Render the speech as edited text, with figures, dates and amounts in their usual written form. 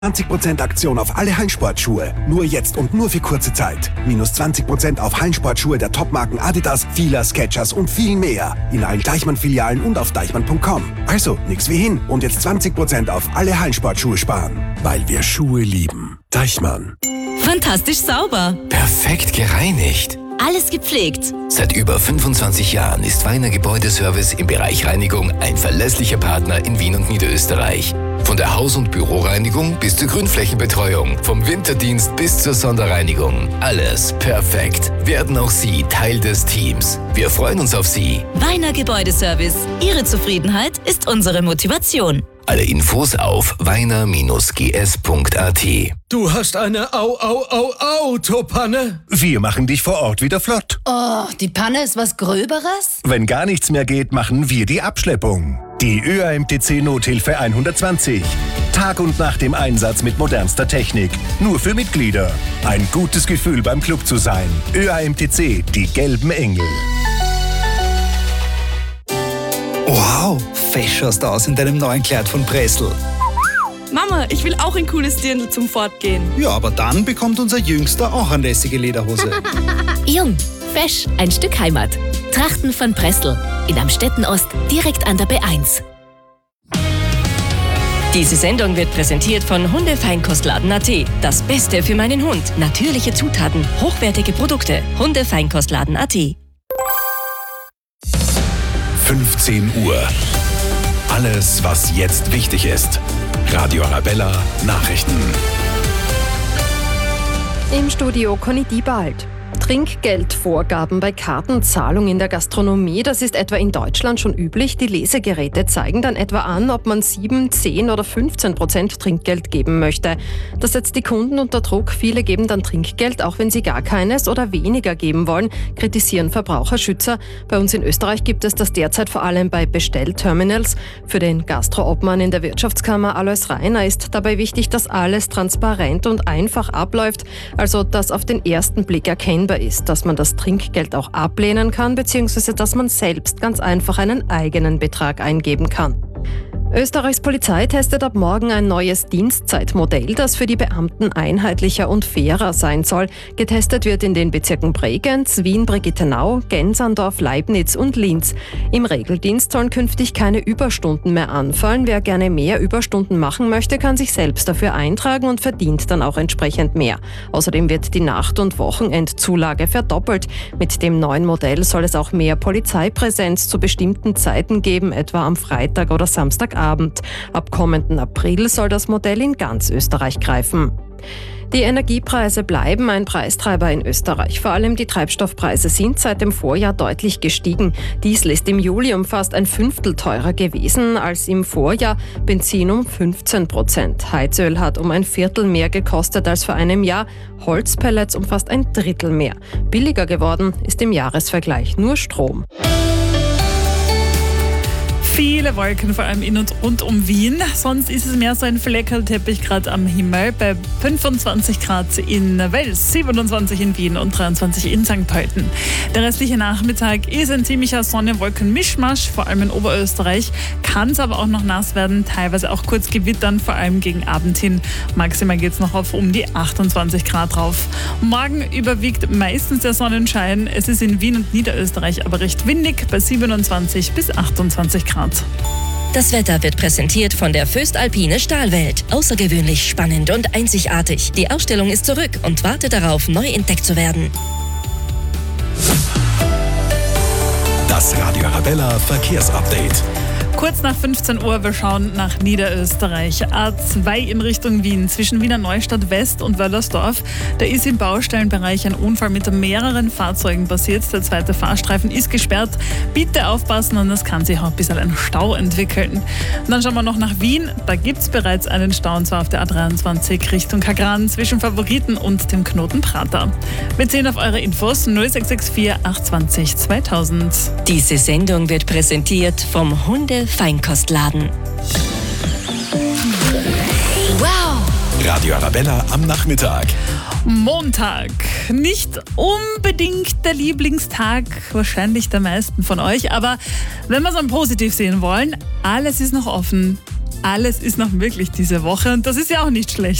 20% Aktion auf alle Hallensportschuhe. Nur jetzt und nur für kurze Zeit. Minus 20% auf Hallensportschuhe der Topmarken Adidas, Fila, Skechers und viel mehr. In allen Deichmann-Filialen und auf deichmann.com. Also, nix wie hin. Und jetzt 20% auf alle Hallensportschuhe sparen. Weil wir Schuhe lieben. Deichmann. Fantastisch sauber. Perfekt gereinigt. Alles gepflegt. Seit über 25 Jahren ist Weiner Gebäudeservice im Bereich Reinigung ein verlässlicher Partner in Wien und Niederösterreich. Von der Haus- und Büroreinigung bis zur Grünflächenbetreuung, vom Winterdienst bis zur Sonderreinigung. Alles perfekt. Werden auch Sie Teil des Teams. Wir freuen uns auf Sie. Weiner Gebäudeservice. Ihre Zufriedenheit ist unsere Motivation. Alle Infos auf weiner-gs.at. Du hast eine Autopanne? Wir machen dich vor Ort wieder flott. Oh, die Panne ist was Gröberes? Wenn gar nichts mehr geht, machen wir die Abschleppung. Die ÖAMTC Nothilfe 120. Tag und Nacht im Einsatz mit modernster Technik. Nur für Mitglieder. Ein gutes Gefühl beim Club zu sein. ÖAMTC, die gelben Engel. Wow, fesch schaust du aus in deinem neuen Kleid von Pressl. Mama, ich will auch ein cooles Dirndl zum Fortgehen. Ja, aber dann bekommt unser Jüngster auch eine lässige Lederhose. Jung, fesch, ein Stück Heimat. Trachten von Pressl. In Amstetten-Ost, direkt an der B1. Diese Sendung wird präsentiert von Hundefeinkostladen.at. Das Beste für meinen Hund. Natürliche Zutaten, hochwertige Produkte. Hundefeinkostladen.at. 15 Uhr. Alles, was jetzt wichtig ist. Radio Arabella Nachrichten. Im Studio Conny Diebald. Trinkgeldvorgaben bei Kartenzahlung in der Gastronomie, das ist etwa in Deutschland schon üblich. Die Lesegeräte zeigen dann etwa an, ob man 7, 10 oder 15% Trinkgeld geben möchte. Das setzt die Kunden unter Druck. Viele geben dann Trinkgeld, auch wenn sie gar keines oder weniger geben wollen, kritisieren Verbraucherschützer. Bei uns in Österreich gibt es das derzeit vor allem bei Bestellterminals. Für den Gastroobmann in der Wirtschaftskammer Alois Reiner ist dabei wichtig, dass alles transparent und einfach abläuft, also dass auf den ersten Blick erkennbar ist, dass man das Trinkgeld auch ablehnen kann, beziehungsweise dass man selbst ganz einfach einen eigenen Betrag eingeben kann. Österreichs Polizei testet ab morgen ein neues Dienstzeitmodell, das für die Beamten einheitlicher und fairer sein soll. Getestet wird in den Bezirken Bregenz, Wien-Brigittenau, Genserndorf, Leibniz und Linz. Im Regeldienst sollen künftig keine Überstunden mehr anfallen. Wer gerne mehr Überstunden machen möchte, kann sich selbst dafür eintragen und verdient dann auch entsprechend mehr. Außerdem wird die Nacht- und Wochenendzulage verdoppelt. Mit dem neuen Modell soll es auch mehr Polizeipräsenz zu bestimmten Zeiten geben, etwa am Freitag oder Samstagabend. Ab kommenden April soll das Modell in ganz Österreich greifen. Die Energiepreise bleiben ein Preistreiber in Österreich. Vor allem die Treibstoffpreise sind seit dem Vorjahr deutlich gestiegen. Diesel ist im Juli um fast ein Fünftel teurer gewesen als im Vorjahr, Benzin um 15%. Heizöl hat um ein Viertel mehr gekostet als vor einem Jahr, Holzpellets um fast ein Drittel mehr. Billiger geworden ist im Jahresvergleich nur Strom. Viele Wolken, vor allem in und rund um Wien. Sonst ist es mehr so ein Fleckerlteppich gerade am Himmel. Bei 25 Grad in Wels, 27 in Wien und 23 in St. Pölten. Der restliche Nachmittag ist ein ziemlicher Sonne-Wolken-Mischmasch, vor allem in Oberösterreich. Kann es aber auch noch nass werden, teilweise auch kurz gewittern, vor allem gegen Abend hin. Maximal geht es noch auf um die 28 Grad drauf. Morgen überwiegt meistens der Sonnenschein. Es ist in Wien und Niederösterreich aber recht windig, bei 27 bis 28 Grad. Das Wetter wird präsentiert von der Föstalpine Stahlwelt. Außergewöhnlich spannend und einzigartig. Die Ausstellung ist zurück und wartet darauf, neu entdeckt zu werden. Das Radio Arabella Verkehrsupdate. Kurz nach 15 Uhr, wir schauen nach Niederösterreich. A2 in Richtung Wien, zwischen Wiener Neustadt West und Wöllersdorf. Da ist im Baustellenbereich ein Unfall mit mehreren Fahrzeugen passiert. Der zweite Fahrstreifen ist gesperrt. Bitte aufpassen, und es kann sich auch ein bisschen ein Stau entwickeln. Und dann schauen wir noch nach Wien. Da gibt es bereits einen Stau, und zwar auf der A23 Richtung Kagran zwischen Favoriten und dem Knoten Prater. Wir zählen auf eure Infos 0664 820 2000. Diese Sendung wird präsentiert vom Hundefeinkostladen. Wow! Radio Arabella am Nachmittag. Montag. Nicht unbedingt der Lieblingstag, wahrscheinlich der meisten von euch, aber wenn wir es dann positiv sehen wollen, alles ist noch offen. alles ist noch möglich diese Woche und das ist ja auch nicht schlecht.